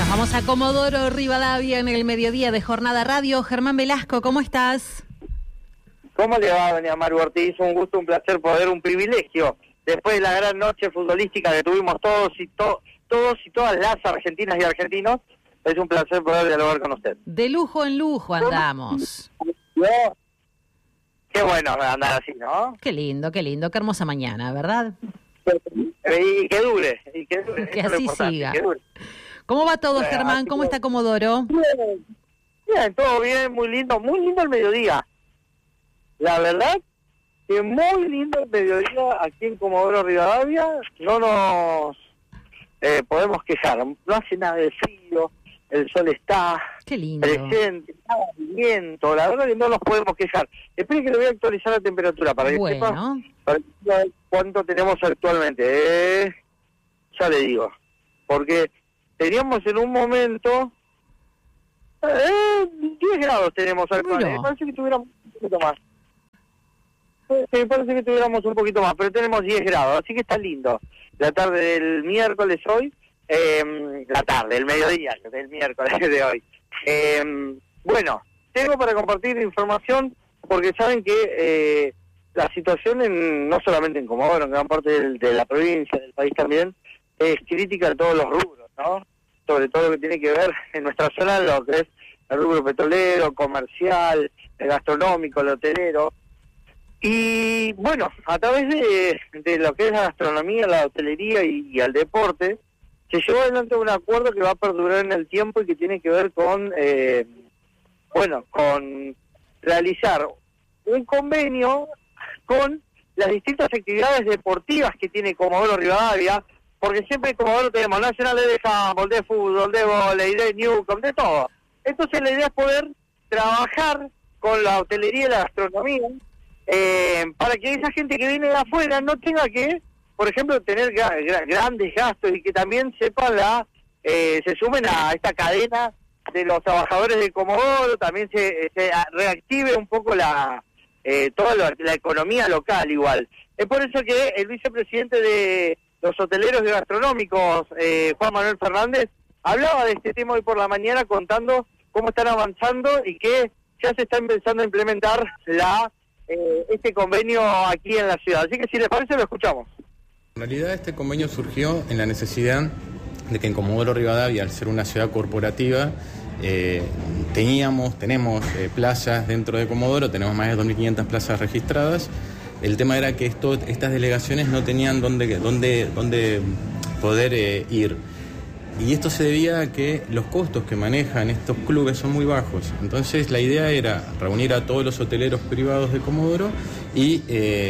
Vamos a Comodoro Rivadavia en el mediodía de Jornada Radio. Germán Velasco, ¿cómo estás? ¿Cómo le va, doña Maru Ortiz? Un gusto, un placer, un privilegio. Después de la gran noche futbolística que tuvimos todos y todas las argentinas y argentinos, es un placer poder dialogar con usted. De lujo en lujo andamos. Qué bueno andar así, ¿no? Qué lindo, qué hermosa mañana, ¿verdad? Y que dure. Que así siga. Que dure. ¿Cómo va todo, Germán? ¿Cómo está Comodoro? Bien, todo bien, muy lindo el mediodía. La verdad que muy lindo el mediodía aquí en Comodoro Rivadavia, no nos podemos quejar, no hace nada de frío, el sol está qué lindo presente, nada de viento, la verdad que no nos podemos quejar. Espero que le voy a actualizar la temperatura para que sepa cuánto tenemos actualmente, ya le digo, porque teníamos en un momento 10 grados tenemos actualmente, me parece que tuviéramos un poquito más. Me parece que tuviéramos un poquito más, pero tenemos 10 grados, así que está lindo. La tarde del miércoles hoy, el mediodía del miércoles de hoy. Bueno, tengo para compartir información, porque saben que la situación no solamente en Comodoro, en gran parte de la provincia, del país también, es crítica en todos los rubros, ¿no? Sobre todo lo que tiene que ver en nuestra zona, lo que es el rubro petrolero, comercial, el gastronómico, el hotelero. Y bueno, a través de lo que es la gastronomía, la hotelería y el deporte, se llevó adelante un acuerdo que va a perdurar en el tiempo y que tiene que ver con realizar un convenio con las distintas actividades deportivas que tiene Comodoro Rivadavia, porque siempre en Comodoro tenemos nacionales de handball, de fútbol, de vóley, de Newcom, de todo. Entonces la idea es poder trabajar con la hotelería y la gastronomía, para que esa gente que viene de afuera no tenga que, por ejemplo, tener grandes gastos y que también sepan se sumen a esta cadena de los trabajadores de Comodoro, también se reactive un poco toda la economía local igual. Es por eso que el vicepresidente de los hoteleros y gastronómicos, Juan Manuel Fernández, hablaba de este tema hoy por la mañana contando cómo están avanzando y que ya se está empezando a implementar este convenio aquí en la ciudad. Así que si les parece lo escuchamos. En realidad este convenio surgió en la necesidad de que en Comodoro Rivadavia, al ser una ciudad corporativa, tenemos plazas dentro de Comodoro, tenemos más de 2.500 plazas registradas. El tema era que estas delegaciones no tenían dónde poder ir. Y esto se debía a que los costos que manejan estos clubes son muy bajos. Entonces la idea era reunir a todos los hoteleros privados de Comodoro y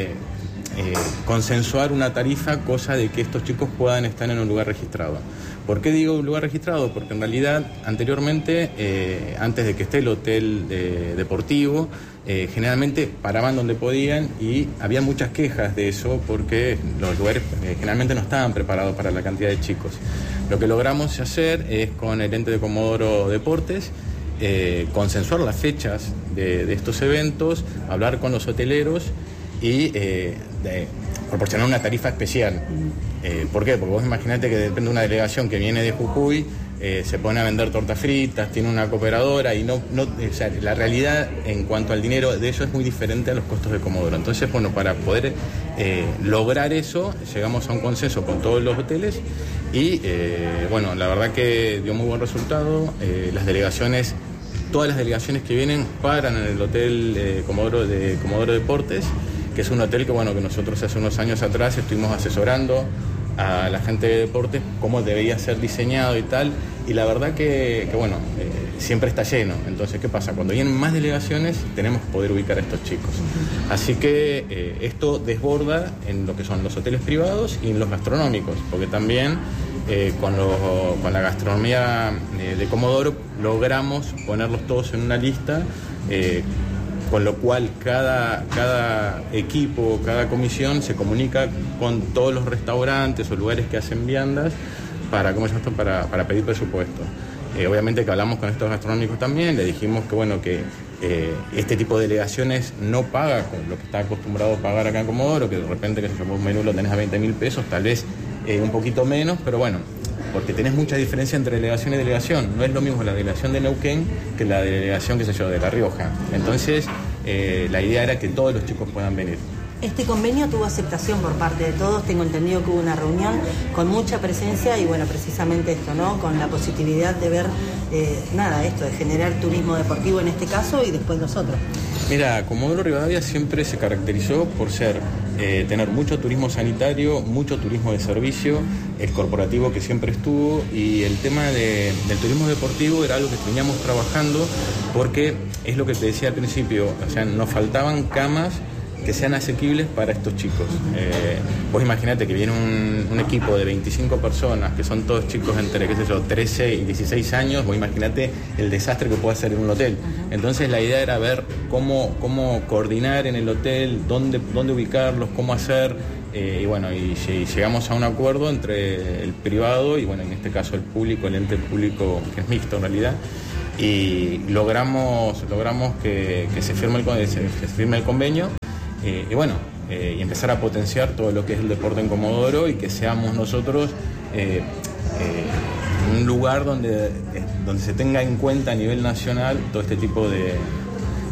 consensuar una tarifa, cosa de que estos chicos puedan estar en un lugar registrado. ¿Por qué digo un lugar registrado? Porque en realidad anteriormente, antes de que esté el hotel deportivo, generalmente paraban donde podían y había muchas quejas de eso porque los lugares generalmente no estaban preparados para la cantidad de chicos. Lo que logramos hacer es, con el ente de Comodoro Deportes, consensuar las fechas de estos eventos, hablar con los hoteleros y proporcionar una tarifa especial. ¿Por qué? Porque vos imaginate que depende de una delegación que viene de Jujuy, se pone a vender tortas fritas, tiene una cooperadora y o sea, la realidad en cuanto al dinero de eso es muy diferente a los costos de Comodoro. Entonces, bueno, para poder lograr eso, llegamos a un consenso con todos los hoteles y, bueno, la verdad que dio muy buen resultado. Todas las delegaciones que vienen paran en el hotel Comodoro Deportes, que es un hotel que nosotros hace unos años atrás estuvimos asesorando a la gente de deportes cómo debería ser diseñado y tal, y la verdad que siempre está lleno. Entonces, ¿qué pasa? Cuando vienen más delegaciones tenemos que poder ubicar a estos chicos. Así que esto desborda en lo que son los hoteles privados y en los gastronómicos, porque también con la gastronomía de Comodoro logramos ponerlos todos en una lista, con lo cual cada equipo, cada comisión se comunica con todos los restaurantes o lugares que hacen viandas para pedir presupuesto. Obviamente que hablamos con estos gastronómicos también, le dijimos que este tipo de delegaciones no paga con lo que está acostumbrado a pagar acá en Comodoro, que de repente un menú lo tenés a 20.000 pesos, tal vez un poquito menos, pero bueno, porque tenés mucha diferencia entre delegación y delegación. No es lo mismo la delegación de Neuquén que la delegación, qué sé yo, de La Rioja. Entonces, la idea era que todos los chicos puedan venir. Este convenio tuvo aceptación por parte de todos, tengo entendido que hubo una reunión con mucha presencia y bueno, precisamente esto, ¿no? Con la positividad de ver, esto, de generar turismo deportivo en este caso y después nosotros. Mira, Comodoro Rivadavia siempre se caracterizó por tener mucho turismo sanitario, mucho turismo de servicio, el corporativo que siempre estuvo, y el tema del turismo deportivo era algo que veníamos trabajando porque es lo que te decía al principio, o sea, nos faltaban camas que sean asequibles para estos chicos. Vos imaginate que viene un equipo de 25 personas, que son todos chicos entre, 13 y 16 años, vos imaginate el desastre que puede hacer en un hotel. Entonces la idea era ver cómo coordinar en el hotel, dónde ubicarlos, cómo hacer, y llegamos a un acuerdo entre el privado y bueno, en este caso el público, el ente público, que es mixto en realidad, y logramos que se firme el convenio. Y empezar a potenciar todo lo que es el deporte en Comodoro y que seamos nosotros un lugar donde se tenga en cuenta a nivel nacional todo este tipo de